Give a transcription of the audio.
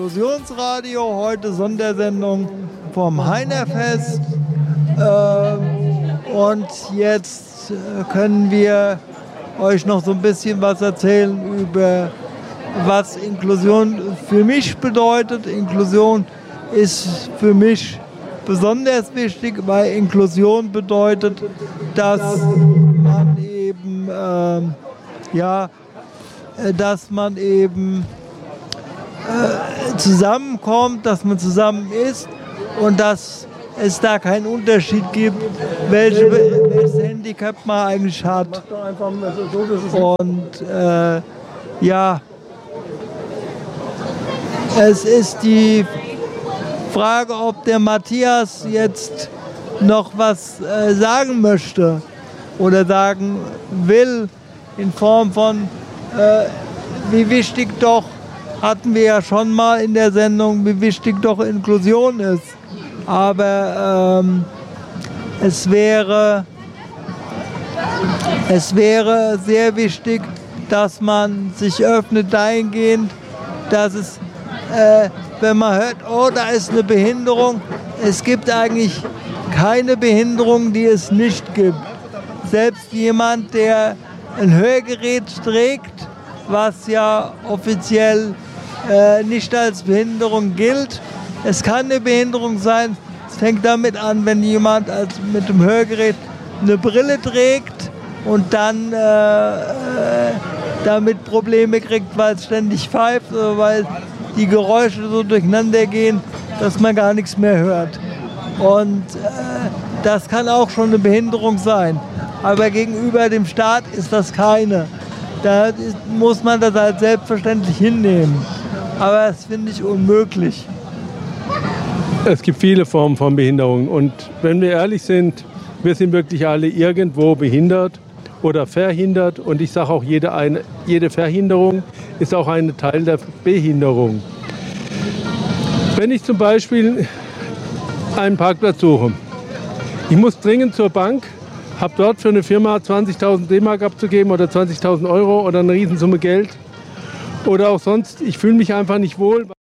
Inklusionsradio, heute Sondersendung vom Heinerfest. Und jetzt können wir euch noch so ein bisschen was erzählen über was Inklusion für mich bedeutet. Inklusion ist für mich besonders wichtig, weil Inklusion bedeutet, dass man eben zusammenkommt, dass man zusammen ist und dass es da keinen Unterschied gibt, welches Handicap man eigentlich hat. Und es ist die Frage, ob der Matthias jetzt noch was sagen möchte oder sagen will, in Form von, wie wichtig doch, hatten wir ja schon mal in der Sendung, wie wichtig doch Inklusion ist. Aber es wäre sehr wichtig, dass man sich öffnet dahingehend, dass es, wenn man hört, oh, da ist eine Behinderung, es gibt eigentlich keine Behinderung, die es nicht gibt. Selbst jemand, der ein Hörgerät trägt, was ja offiziell nicht als Behinderung gilt. Es kann eine Behinderung sein. Es fängt damit an, wenn jemand mit dem Hörgerät eine Brille trägt und dann damit Probleme kriegt, weil es ständig pfeift oder weil die Geräusche so durcheinander gehen, dass man gar nichts mehr hört. Und das kann auch schon eine Behinderung sein. Aber gegenüber dem Staat ist das keine. Da muss man das halt selbstverständlich hinnehmen. Aber das finde ich unmöglich. Es gibt viele Formen von Behinderung. Und wenn wir ehrlich sind, wir sind wirklich alle irgendwo behindert oder verhindert. Und ich sage auch, jede Verhinderung ist auch ein Teil der Behinderung. Wenn ich zum Beispiel einen Parkplatz suche, ich muss dringend zur Bank, habe dort für eine Firma 20.000 D-Mark abzugeben oder 20.000 Euro oder eine Riesensumme Geld oder auch sonst, ich fühle mich einfach nicht wohl.